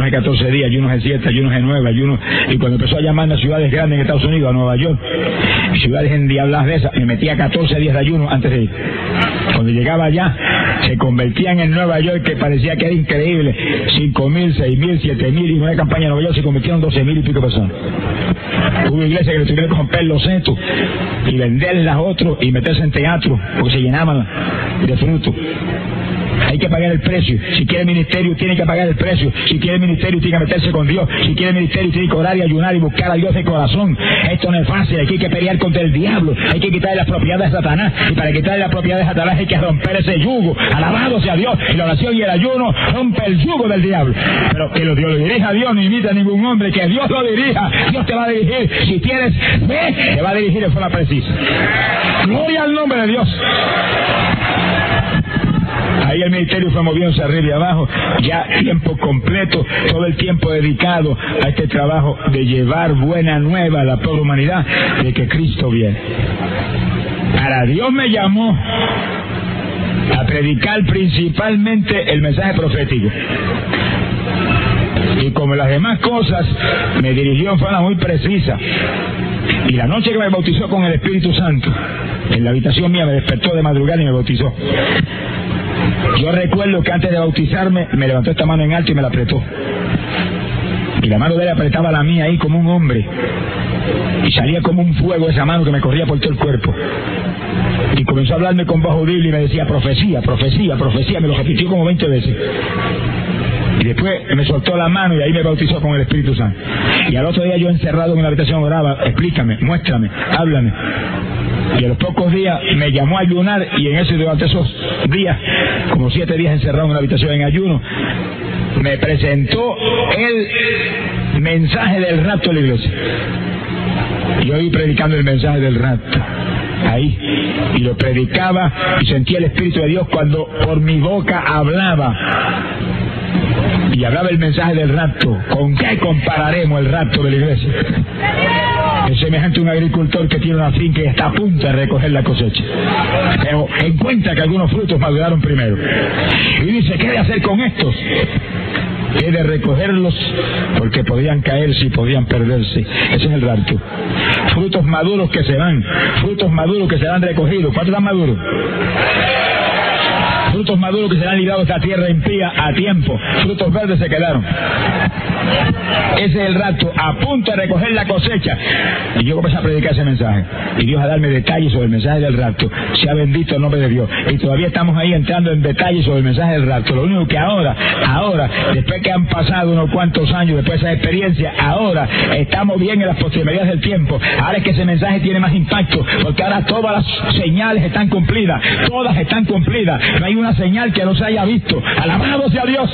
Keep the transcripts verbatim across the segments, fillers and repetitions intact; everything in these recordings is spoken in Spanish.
ayunos de catorce días, ayunos de siete, ayunos de nueve, ayunos... Y cuando empezó a llamarme a ciudades grandes en Estados Unidos, a Nueva York, ciudades endiabladas de esas, me metía catorce días de ayuno antes de ir. Cuando llegaba allá, se convertían en Nueva York, que parecía que era increíble. cinco mil, seis mil, siete mil, y en una campaña de Nueva York se convirtieron doce mil y pico personas. Hubo iglesias que le tuvieron que romper los setos y venderlas a otros y meterse en teatro, porque se llenaban de fruto. Hay que pagar el precio. Si quiere ministerio, tiene que pagar el precio. Si quiere ministerio, tiene que meterse con Dios. Si quiere ministerio, tiene que orar y ayunar y buscar a Dios de corazón. Esto no es fácil. Hay que pelear contra el diablo. Hay que quitarle las propiedades de Satanás. Y para quitarle las propiedades de Satanás hay que romper ese yugo. Alabado sea Dios. Y la oración y el ayuno rompe el yugo del diablo. Pero que lo, Dios lo dirija a Dios, no imita a ningún hombre. Que Dios lo dirija. Dios te va a dirigir. Si tienes fe, te va a dirigir de forma precisa. Gloria al nombre de Dios. Ahí el ministerio fue moviéndose arriba y abajo, ya tiempo completo, todo el tiempo dedicado a este trabajo de llevar buena nueva a la pobre humanidad de que Cristo viene. Para Dios me llamó a predicar principalmente el mensaje profético. Y como las demás cosas, me dirigió en forma muy precisa. Y la noche que me bautizó con el Espíritu Santo, en la habitación mía me despertó de madrugada y me bautizó. Yo recuerdo que antes de bautizarme me levantó esta mano en alto y me la apretó. Y la mano de él apretaba la mía ahí como un hombre. Y salía como un fuego esa mano que me corría por todo el cuerpo. Y comenzó a hablarme con voz audible y me decía profecía, profecía, profecía. Me lo repitió como veinte veces. Y después me soltó la mano y ahí me bautizó con el Espíritu Santo. Y al otro día yo encerrado en la habitación oraba, explícame, muéstrame, háblame. Y a los pocos días me llamó a ayunar y en ese durante esos días, como siete días encerrado en la habitación en ayuno, me presentó el mensaje del rapto de la iglesia. Yo iba predicando el mensaje del rapto ahí, y lo predicaba y sentía el Espíritu de Dios cuando por mi boca hablaba. Y hablaba el mensaje del rapto. ¿Con qué compararemos el rapto de la iglesia? Es semejante a un agricultor que tiene una finca y está a punto de recoger la cosecha. Pero encuentra que algunos frutos maduraron primero. Y dice, ¿qué he de hacer con estos? He de recogerlos porque podían caerse y podían perderse. Ese es el rapto. Frutos maduros que se van. Frutos maduros que serán recogidos. ¿Cuántos están maduros? Frutos maduros que serán librados a esta tierra impía a tiempo. Frutos verdes se quedaron. Ese es el rapto, a punto de recoger la cosecha. Y yo comencé a predicar ese mensaje. Y Dios a darme detalles sobre el mensaje del rapto. Sea bendito el nombre de Dios. Y todavía estamos ahí entrando en detalles sobre el mensaje del rapto. Lo único que ahora, ahora, después que han pasado unos cuantos años, después de esa experiencia, ahora estamos bien en las postrimerías del tiempo. Ahora es que ese mensaje tiene más impacto. Porque ahora todas las señales están cumplidas. Todas están cumplidas. No hay una señal que no se haya visto. Alabado sea Dios.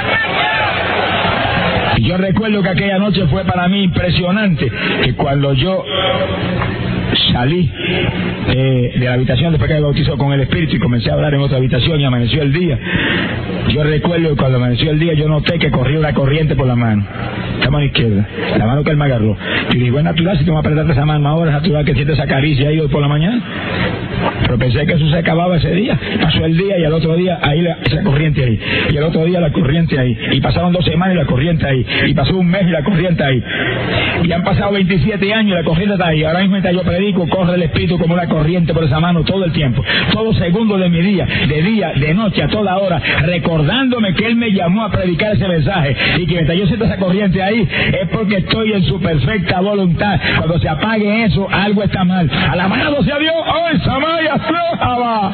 Y yo recuerdo que aquella noche fue para mí impresionante, que cuando yo salí eh, de la habitación después que me bautizó con el Espíritu y comencé a hablar en otra habitación y amaneció el día, yo recuerdo que cuando amaneció el día yo noté que corría una corriente por la mano, la mano izquierda, la mano que él me agarró. Y dije, bueno, natural, si tú me vas a apretar esa mano ahora, es natural que sientes esa caricia ahí hoy por la mañana. Pero pensé que eso se acababa ese día. Pasó el día y al otro día ahí la, esa corriente ahí. Y al otro día la corriente ahí. Y pasaron dos semanas y la corriente ahí. Y pasó un mes y la corriente ahí. Y han pasado veintisiete años y la corriente está ahí. Ahora mismo mientras yo predico, corre el Espíritu como una corriente por esa mano todo el tiempo. Todo segundo de mi día, de día, de noche, a toda hora, recordándome que Él me llamó a predicar ese mensaje. Y que mientras yo siento esa corriente ahí, es porque estoy en su perfecta voluntad. Cuando se apague eso, algo está mal. Alabado sea Dios. ¡Ay, Samaya Flojaba!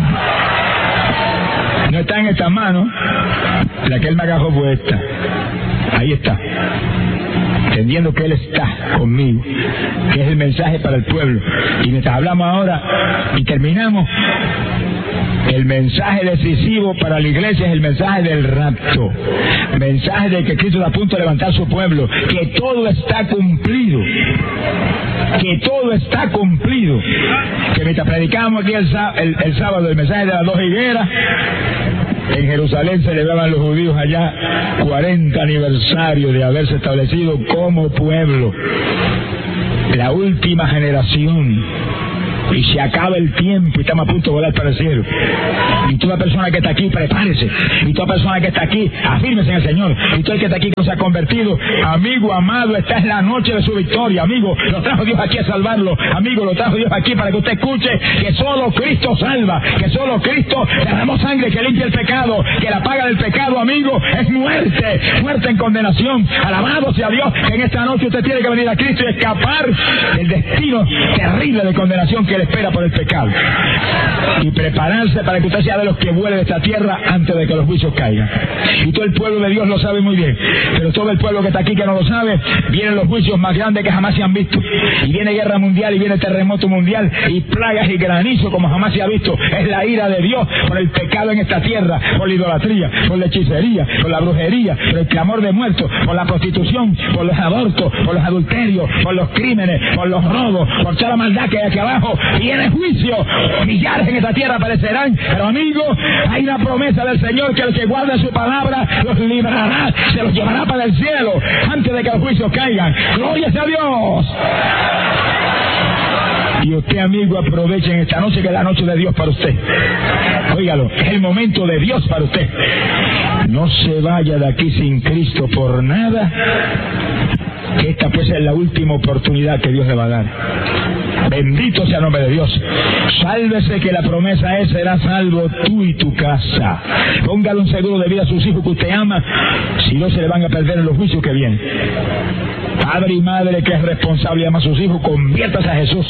No está en esta mano. La que Él me agarró fue esta. Ahí está. Entendiendo que Él está conmigo, que es el mensaje para el pueblo. Y mientras hablamos ahora y terminamos, el mensaje decisivo para la iglesia es el mensaje del rapto. Mensaje de que Cristo está a punto de levantar su pueblo, que todo está cumplido. Que todo está cumplido. Que mientras predicábamos aquí el, el, el sábado el mensaje de las dos higueras, en Jerusalén celebraban los judíos allá cuarenta aniversario de haberse establecido como pueblo. La última generación y se acaba el tiempo y estamos a punto de volar para el cielo. Y toda persona que está aquí, prepárese. Y toda persona que está aquí, afírmese en el Señor. Y todo el que está aquí que no se ha convertido, amigo amado, esta es la noche de su victoria. Amigo, lo trajo Dios aquí a salvarlo. Amigo, lo trajo Dios aquí para que usted escuche que solo Cristo salva, que solo Cristo derramó sangre que limpia el pecado, que la paga del pecado, amigo, es muerte, muerte en condenación. Alabado sea Dios, que en esta noche usted tiene que venir a Cristo y escapar del destino terrible de condenación que le espera por el pecado. Y prepararse para que usted sea de los que vuele de esta tierra antes de que los juicios caigan. Y todo el pueblo de Dios lo sabe muy bien, pero todo el pueblo que está aquí que no lo sabe, vienen los juicios más grandes que jamás se han visto. Y viene guerra mundial, y viene terremoto mundial, y plagas y granizo como jamás se ha visto. Es la ira de Dios por el pecado en esta tierra, por la idolatría, por la hechicería, por la brujería, por el clamor de muertos, por la prostitución, por los abortos, por los adulterios, por los crímenes, por los robos, por toda la maldad que hay aquí abajo. Viene juicio, millares en esta tierra aparecerán, pero amigo, hay una promesa del Señor que el que guarda su palabra los librará, se los llevará para el cielo antes de que los juicios caigan. ¡Gloria sea a Dios! Y usted, amigo, aprovechen esta noche, que es la noche de Dios para usted. Óigalo, es el momento de Dios para usted. No se vaya de aquí sin Cristo por nada, que esta pues es la última oportunidad que Dios le va a dar. Bendito sea el nombre de Dios. Sálvese, que la promesa es: será salvo tú y tu casa. Póngale un seguro de vida a sus hijos que usted ama, si no se le van a perder en los juicios que vienen. Padre y madre que es responsable y ama a sus hijos, conviértase a Jesús,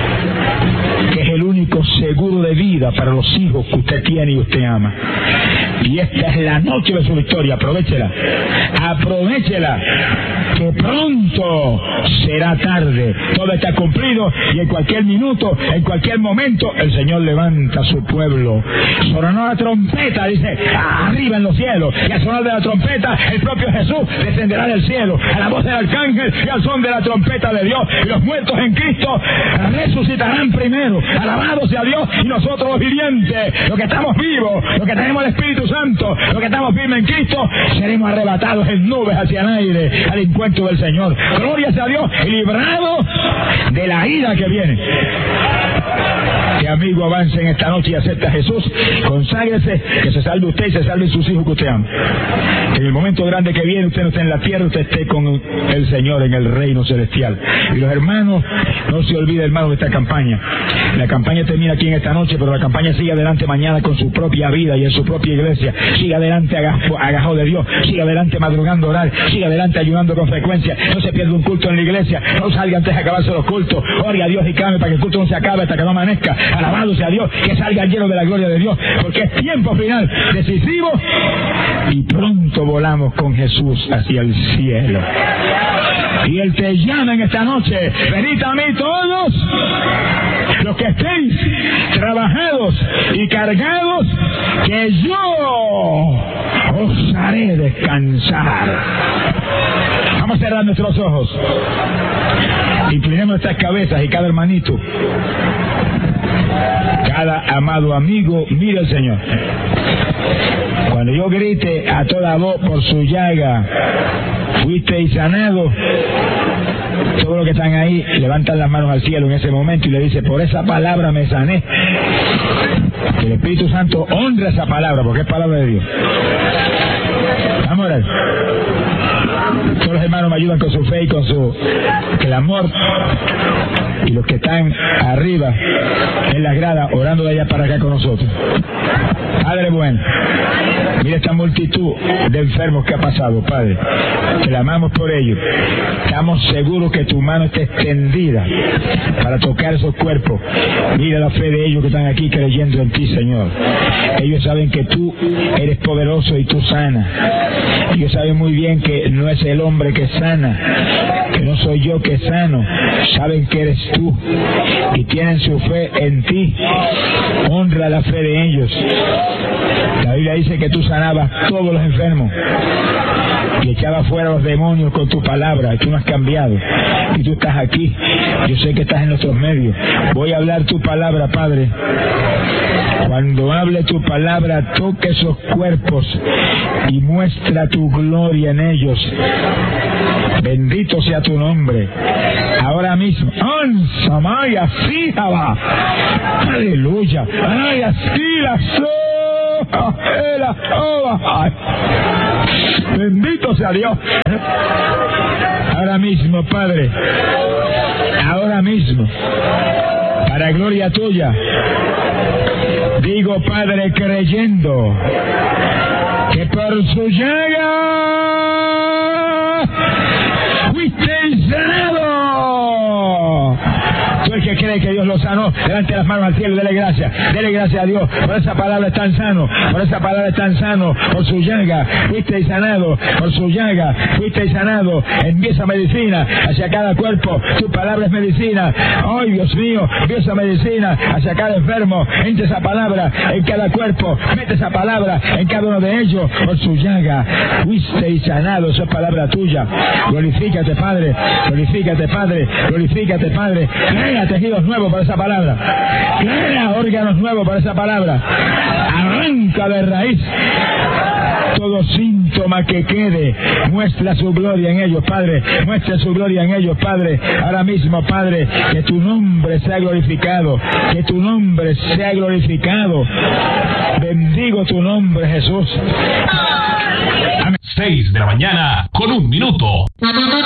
que es el único seguro de vida para los hijos que usted tiene y usted ama. Y esta es la noche de su victoria. Aprovechela, aprovechela, que pronto será tarde. Todo está cumplido y en cualquier minuto, en cualquier momento, el Señor levanta a su pueblo. Sonó la trompeta, dice, arriba en los cielos, y al sonar de la trompeta el propio Jesús descenderá del cielo a la voz del arcángel y al son de la trompeta de Dios, y los muertos en Cristo resucitarán primero. Alabado sea Dios. Y nosotros los vivientes, los que estamos vivos, los que tenemos el Espíritu Santo, los que estamos firmes en Cristo, seremos arrebatados en nubes hacia el aire al encuentro del Señor. Gloria sea a Dios, y librados de la ira que viene. Que amigo, avance en esta noche y acepta a Jesús. Conságrese, que se salve usted y se salven sus hijos que usted ama. Que en el momento grande que viene usted no esté en la tierra, usted esté con el Señor en el reino celestial. Y los hermanos, no se olvide, hermano, de esta campaña. La campaña termina aquí en esta noche, pero la campaña sigue adelante mañana con su propia vida y en su propia iglesia. Sigue adelante agajado de Dios, sigue adelante madrugando a orar, sigue adelante ayudando con frecuencia. No se pierda un culto en la iglesia, no salga antes de acabarse los cultos. Ore a Dios y clame para que el culto no se acabe hasta que no amanezca. Alabado sea Dios, que salga lleno de la gloria de Dios, porque es tiempo final, decisivo, y pronto volamos con Jesús hacia el cielo. Y Él te llama en esta noche: venid a mí todos los que estéis trabajados y cargados, que yo os haré descansar. Vamos a cerrar nuestros ojos, inclinemos nuestras cabezas, y cada hermanito, cada amado amigo, mire al Señor. Cuando yo grite a toda voz, por su llaga fuisteis sanados, todos los que están ahí levantan las manos al cielo en ese momento y le dice: por esa palabra me sané. Que el Espíritu Santo honra esa palabra, porque es palabra de Dios. Vamos a orar. Todos los hermanos me ayudan con su fe y con su clamor, y los que están arriba en las gradas orando de allá para acá con nosotros. Padre bueno, mira esta multitud de enfermos que ha pasado, Padre. Clamamos por ellos. Estamos seguros que tu mano está extendida para tocar esos cuerpos. Mira la fe de ellos que están aquí creyendo en ti, Señor. Ellos saben que tú eres poderoso y tú sanas. Ellos saben muy bien que no es el hombre que sana, que no soy yo que sano. Saben que eres tú y tienen su fe en ti. Honra la fe de ellos. La Biblia dice que tú sanabas todos los enfermos y echabas fuera los demonios con tu palabra, y tú no has cambiado, y tú estás aquí. Yo sé que estás en nuestros medios. Voy a hablar tu palabra, Padre. Cuando hable tu palabra, toque esos cuerpos y muestra tu gloria en ellos. Bendito sea tu nombre. Ahora mismo. ¡Ansamaya Sijaba! ¡Aleluya! ¡Ay, así la soja! ¡La soja! Bendito sea Dios. Ahora mismo, Padre. Ahora mismo. Para gloria tuya. Digo, Padre, creyendo que por su llaga fuiste sanado. Tú el que cree que Dios lo sanó, levante las manos al cielo y dele gracias. Dele gracias a Dios. Por esa palabra es tan sano. Por esa palabra es tan sano. Por su llaga fuiste sanado. Por su llaga fuiste sanado. Envía esa medicina hacia cada cuerpo. Tu palabra es medicina. Ay, Dios mío, envía esa medicina hacia cada enfermo. Entra esa palabra en cada cuerpo. Mete esa palabra en cada uno de ellos. Por su llaga fuiste sanado. Esa es palabra tuya. Glorifícate, Padre. Glorifícate, Padre. Glorifícate, Padre. Crea tejidos nuevos para esa palabra. Crea órganos nuevos para esa palabra. Arranca de raíz todo síntoma que quede. Muestra su gloria en ellos, Padre. Muestra su gloria en ellos, Padre. Ahora mismo, Padre, que tu nombre sea glorificado. Que tu nombre sea glorificado. Bendigo tu nombre, Jesús. seis de la mañana con un minuto.